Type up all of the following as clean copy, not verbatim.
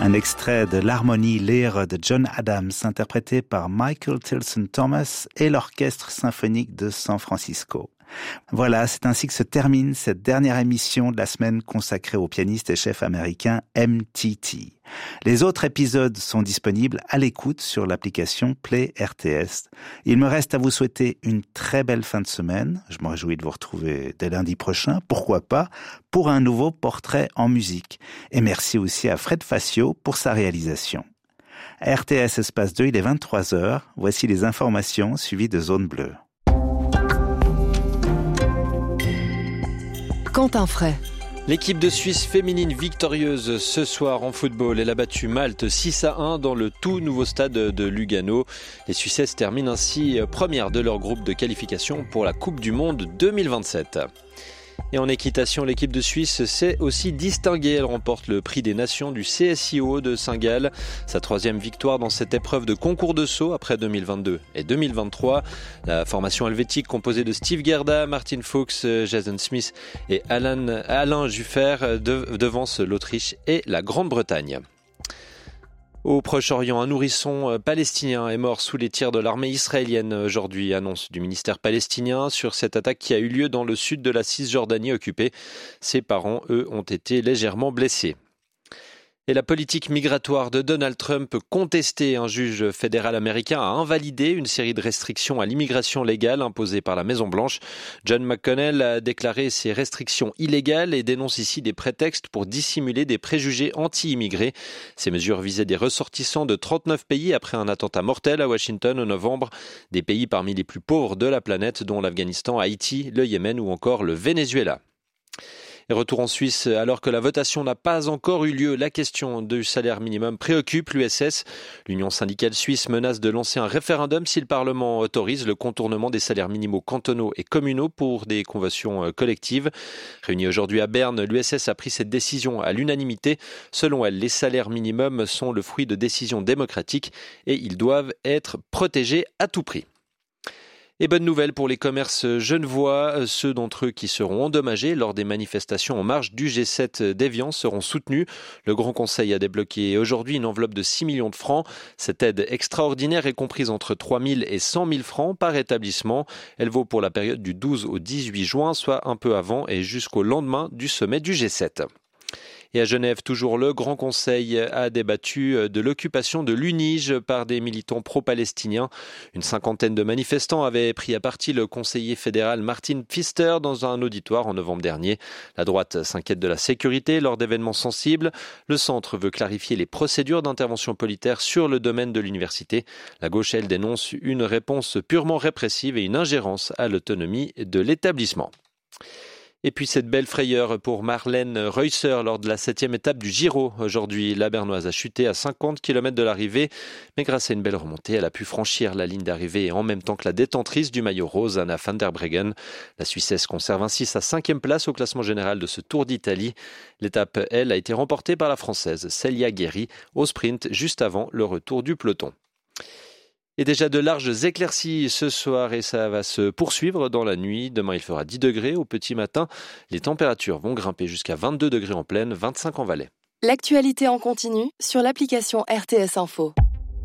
Un extrait de l'harmonie lyre de John Adams, interprété par Michael Tilson Thomas et l'Orchestre symphonique de San Francisco. Voilà, c'est ainsi que se termine cette dernière émission de la semaine consacrée au pianiste et chef américain MTT. Les autres épisodes sont disponibles à l'écoute sur l'application Play RTS. Il me reste à vous souhaiter une très belle fin de semaine. Je me réjouis de vous retrouver dès lundi prochain, pourquoi pas, pour un nouveau portrait en musique. Et merci aussi à Fred Facio pour sa réalisation. RTS Espace 2, il est 23h. Voici les informations suivies de Zone Bleue. Quentin Fray. L'équipe de Suisse féminine victorieuse ce soir en football. Elle a battu Malte 6-1 dans le tout nouveau stade de Lugano. Les Suissesses terminent ainsi première de leur groupe de qualification pour la Coupe du Monde 2027. Et en équitation, l'équipe de Suisse s'est aussi distinguée. Elle remporte le prix des nations du CSIO de Saint-Gall. Sa troisième victoire dans cette épreuve de concours de saut après 2022 et 2023. La formation helvétique composée de Steve Gerda, Martin Fuchs, Jason Smith et Alain Juffer devance l'Autriche et la Grande-Bretagne. Au Proche-Orient, un nourrisson palestinien est mort sous les tirs de l'armée israélienne aujourd'hui, annonce du ministère palestinien sur cette attaque qui a eu lieu dans le sud de la Cisjordanie occupée. Ses parents, eux, ont été légèrement blessés. Et la politique migratoire de Donald Trump contestée, un juge fédéral américain a invalidé une série de restrictions à l'immigration légale imposées par la Maison-Blanche. John McConnell a déclaré ces restrictions illégales et dénonce ici des prétextes pour dissimuler des préjugés anti-immigrés. Ces mesures visaient des ressortissants de 39 pays après un attentat mortel à Washington en novembre. Des pays parmi les plus pauvres de la planète, dont l'Afghanistan, Haïti, le Yémen ou encore le Venezuela. Et retour en Suisse, alors que la votation n'a pas encore eu lieu, la question du salaire minimum préoccupe l'USS. L'Union syndicale suisse menace de lancer un référendum si le Parlement autorise le contournement des salaires minimaux cantonaux et communaux pour des conventions collectives. Réunie aujourd'hui à Berne, l'USS a pris cette décision à l'unanimité. Selon elle, les salaires minimums sont le fruit de décisions démocratiques et ils doivent être protégés à tout prix. Et bonne nouvelle pour les commerces genevois, ceux d'entre eux qui seront endommagés lors des manifestations en marge du G7 d'Évian seront soutenus. Le Grand Conseil a débloqué aujourd'hui une enveloppe de 6 millions de francs. Cette aide extraordinaire est comprise entre 3 000 et 100 000 francs par établissement. Elle vaut pour la période du 12 au 18 juin, soit un peu avant et jusqu'au lendemain du sommet du G7. Et à Genève, toujours le Grand Conseil a débattu de l'occupation de l'Unige par des militants pro-palestiniens. Une cinquantaine de manifestants avaient pris à partie le conseiller fédéral Martin Pfister dans un auditoire en novembre dernier. La droite s'inquiète de la sécurité lors d'événements sensibles. Le centre veut clarifier les procédures d'intervention policière sur le domaine de l'université. La gauche, elle, dénonce une réponse purement répressive et une ingérence à l'autonomie de l'établissement. Et puis cette belle frayeur pour Marlène Reusser lors de la 7e étape du Giro. Aujourd'hui, la Bernoise a chuté à 50 km de l'arrivée, mais grâce à une belle remontée, elle a pu franchir la ligne d'arrivée en même temps que la détentrice du maillot rose, Anna van der Breggen. La Suissesse conserve ainsi sa 5e place au classement général de ce Tour d'Italie. L'étape, elle, a été remportée par la Française Célia Guéry au sprint juste avant le retour du peloton. Et déjà de larges éclaircies ce soir et ça va se poursuivre dans la nuit. Demain, il fera 10 degrés au petit matin. Les températures vont grimper jusqu'à 22 degrés en plaine, 25 en Valais. L'actualité en continu sur l'application RTS Info.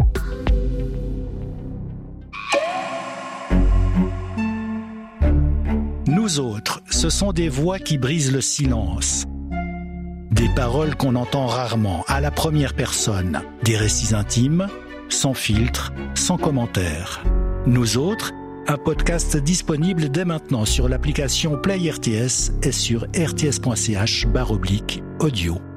Nous autres, ce sont des voix qui brisent le silence. Des paroles qu'on entend rarement, à la première personne. Des récits intimes, sans filtre, sans commentaire. Nous autres, un podcast disponible dès maintenant sur l'application Play RTS et sur rts.ch/audio.